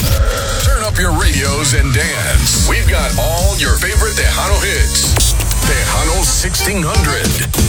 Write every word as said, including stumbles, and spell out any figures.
Turn up your radios and dance. We've got all your favorite Tejano hits. Tejano sixteen hundred.